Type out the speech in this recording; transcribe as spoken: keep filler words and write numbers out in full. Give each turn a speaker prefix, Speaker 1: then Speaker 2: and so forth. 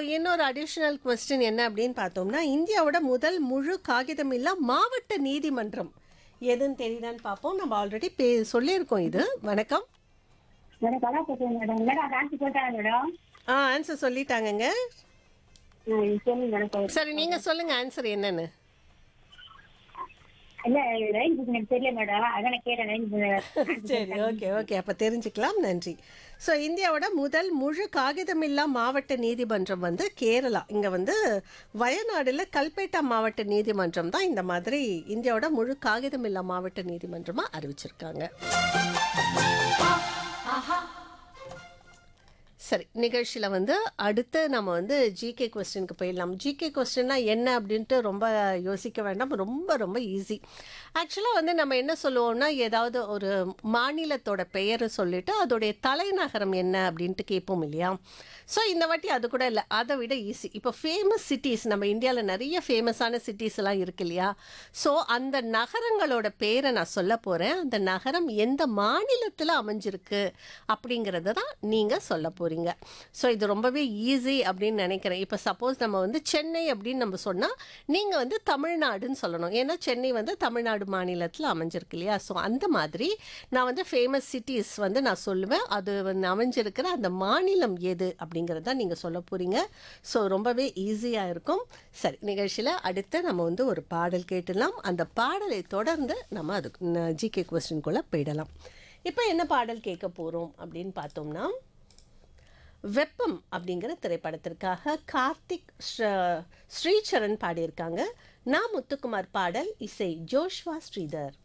Speaker 1: இன்னொரு additional question என்ன அப்படின்னு பார்த்தோம்னா, இந்தியாவோட முதல் முழு காகிதமில்லா மாவட்ட நீதிமன்றம் எதுன்னு தெரியுதான்னு பார்ப்போம். நம்ம ஆல்ரெடி பே சொல்லியிருக்கோம் இது. வணக்கம்.
Speaker 2: மேடம் கலா பேசுறேன் மேடம். மேடம் அது ஆன்சர் போட்டாங்க மேடம்.
Speaker 1: ஆ ஆன்சர் சொல்லிட்டாங்கங்க.
Speaker 2: ம், சொல்லுங்க மேடம்.
Speaker 1: சரி, நீங்க சொல்லுங்க ஆன்சர் என்னன்னு.
Speaker 2: இல்ல லைன் எனக்கு தெரியல மேடம். அதான் நான் கேட்டேன் லைன்.
Speaker 1: சரி, ஓகே ஓகே அப்போ தெரிஞ்சுக்கலாம். நன்றி. ஸோ இந்தியாவோட முதல் முழு காகிதமில்லா மாவட்ட நீதிமன்றம் வந்து கேரளா. இங்கே வந்து வயநாடுல கல்பேட்டா மாவட்ட நீதிமன்றம் தான் இந்த மாதிரி இந்தியாவோட முழு காகிதமில்லா மாவட்ட நீதிமன்றமாக அறிவிச்சிருக்காங்க. சரி, நிகழ்ச்சியில் வந்து அடுத்து நம்ம வந்து ஜிகே கொஸ்டினுக்கு போயிடலாம். ஜிகே கொஸ்டின்னா என்ன அப்படின்ட்டு ரொம்ப யோசிக்க வேண்டாம். ரொம்ப ரொம்ப ஈஸி. ஆக்சுவலாக வந்து நம்ம என்ன சொல்லுவோம்னா, ஏதாவது ஒரு மாநிலத்தோட பெயரை சொல்லிட்டு அதோடைய தலைநகரம் என்ன அப்படின்ட்டு கேட்போம் இல்லையா? ஸோ இந்த வாட்டி அது கூட இல்லை, அதை விட ஈஸி. இப்போ ஃபேமஸ் சிட்டிஸ், நம்ம இந்தியாவில் நிறைய ஃபேமஸான சிட்டிஸ் எல்லாம் இருக்கு இல்லையா? ஸோ அந்த நகரங்களோட பேரை நான் சொல்ல போகிறேன். அந்த நகரம் எந்த மாநிலத்தில் அமைஞ்சிருக்கு அப்படிங்கிறத தான் நீங்கள் சொல்ல போகிறீங்க. ஸோ இது ரொம்பவே ஈஸி அப்படின்னு நினைக்கிறேன். இப்போ சப்போஸ் நம்ம வந்து சென்னை அப்படின்னு நம்ம சொன்னால் நீங்கள் வந்து தமிழ்நாடுன்னு சொல்லணும். ஏன்னா சென்னை வந்து தமிழ்நாடு மாநிலத்தில் அமைஞ்சிருக்கு இல்லையா? ஸோ அந்த மாதிரி நான் வந்து ஃபேமஸ் சிட்டிஸ் வந்து நான் சொல்லுவேன். அது வந்து அமைஞ்சிருக்கிற அந்த மாநிலம் எது அப்படிங்கிறத நீங்கள் சொல்ல போகிறீங்க. ஸோ ரொம்பவே ஈஸியாக இருக்கும். சரி, நிகழ்ச்சியில் அடுத்து நம்ம வந்து ஒரு பாடல் கேட்டுடலாம். அந்த பாடலை தொடர்ந்து நம்ம அதுக்கு ஜிகே கொஸ்டின்குள்ளே போயிடலாம். இப்போ என்ன பாடல் கேட்க போகிறோம் அப்படின்னு பார்த்தோம்னா, வெப்பம் அப்படிங்கிற திரைப்படத்திற்காக கார்த்திக் ஸ்ரீசரண் பாடியிருக்காங்க. நா முத்துக்குமார் பாடல், இசை ஜோஷ்வா ஸ்ரீதர்.